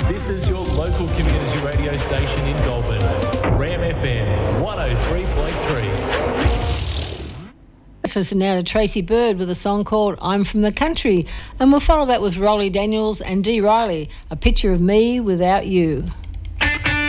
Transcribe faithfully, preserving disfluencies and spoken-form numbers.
This is your local community radio station in Goulburn. Ram F M one oh three point three. Listen now to Tracy Bird with a song called I'm From the Country, and we'll follow that with Rolly Daniels and Dee Riley, A Picture of Me Without You.